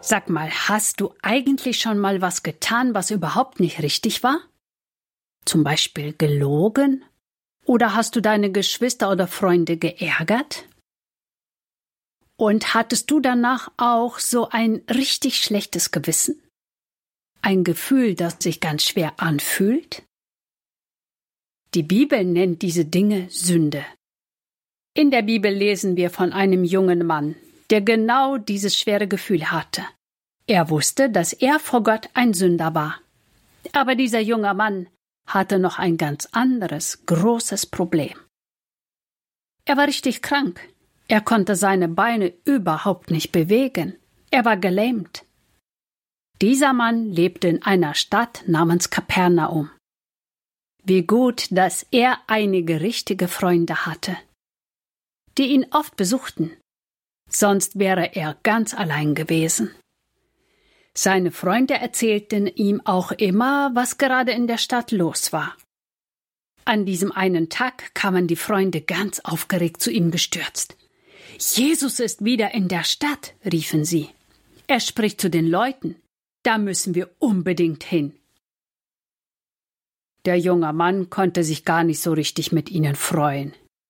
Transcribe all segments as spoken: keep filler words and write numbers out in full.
Sag mal, hast du eigentlich schon mal was getan, was überhaupt nicht richtig war? Zum Beispiel gelogen? Oder hast du deine Geschwister oder Freunde geärgert? Und hattest du danach auch so ein richtig schlechtes Gewissen? Ein Gefühl, das sich ganz schwer anfühlt? Die Bibel nennt diese Dinge Sünde. In der Bibel lesen wir von einem jungen Mann, der genau dieses schwere Gefühl hatte. Er wusste, dass er vor Gott ein Sünder war. Aber dieser junge Mann hatte noch ein ganz anderes, großes Problem. Er war richtig krank. Er konnte seine Beine überhaupt nicht bewegen. Er war gelähmt. Dieser Mann lebte in einer Stadt namens Kapernaum. Wie gut, dass er einige richtige Freunde hatte, die ihn oft besuchten. Sonst wäre er ganz allein gewesen. Seine Freunde erzählten ihm auch immer, was gerade in der Stadt los war. An diesem einen Tag kamen die Freunde ganz aufgeregt zu ihm gestürzt. »Jesus ist wieder in der Stadt«, riefen sie. »Er spricht zu den Leuten. Da müssen wir unbedingt hin.« Der junge Mann konnte sich gar nicht so richtig mit ihnen freuen.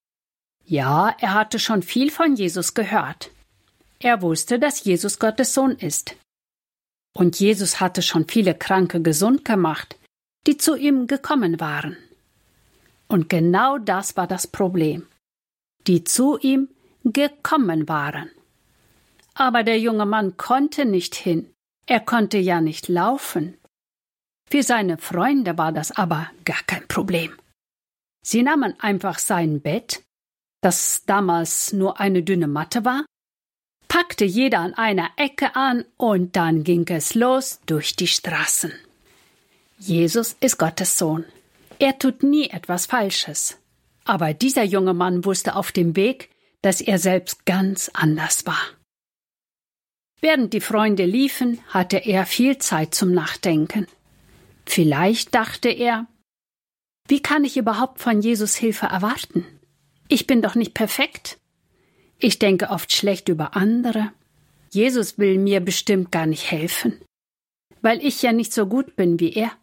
Ja, er hatte schon viel von Jesus gehört. Er wusste, dass Jesus Gottes Sohn ist. Und Jesus hatte schon viele Kranke gesund gemacht, die zu ihm gekommen waren. Und genau das war das Problem, die zu ihm gekommen waren. Aber der junge Mann konnte nicht hin, er konnte ja nicht laufen. Für seine Freunde war das aber gar kein Problem. Sie nahmen einfach sein Bett, das damals nur eine dünne Matte war, packte jeder an einer Ecke an und dann ging es los durch die Straßen. Jesus ist Gottes Sohn. Er tut nie etwas Falsches. Aber dieser junge Mann wusste auf dem Weg, dass er selbst ganz anders war. Während die Freunde liefen, hatte er viel Zeit zum Nachdenken. Vielleicht dachte er, wie kann ich überhaupt von Jesus Hilfe erwarten? Ich bin doch nicht perfekt. Ich denke oft schlecht über andere. Jesus will mir bestimmt gar nicht helfen, weil ich ja nicht so gut bin wie er.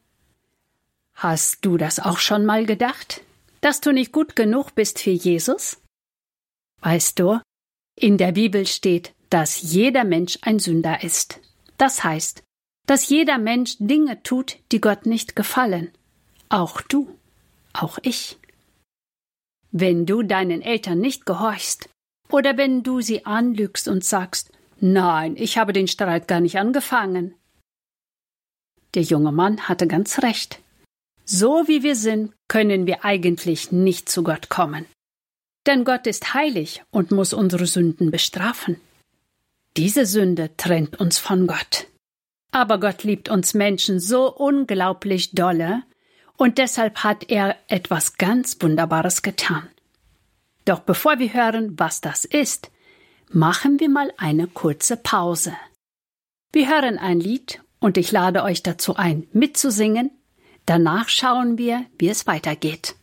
Hast du das auch schon mal gedacht, dass du nicht gut genug bist für Jesus? Weißt du, in der Bibel steht, dass jeder Mensch ein Sünder ist. Das heißt, dass jeder Mensch Dinge tut, die Gott nicht gefallen. Auch du, auch ich. Wenn du deinen Eltern nicht gehorchst, oder wenn du sie anlügst und sagst, nein, ich habe den Streit gar nicht angefangen. Der junge Mann hatte ganz recht. So wie wir sind, können wir eigentlich nicht zu Gott kommen. Denn Gott ist heilig und muss unsere Sünden bestrafen. Diese Sünde trennt uns von Gott. Aber Gott liebt uns Menschen so unglaublich dolle, und deshalb hat er etwas ganz Wunderbares getan. Doch bevor wir hören, was das ist, machen wir mal eine kurze Pause. Wir hören ein Lied und ich lade euch dazu ein, mitzusingen. Danach schauen wir, wie es weitergeht.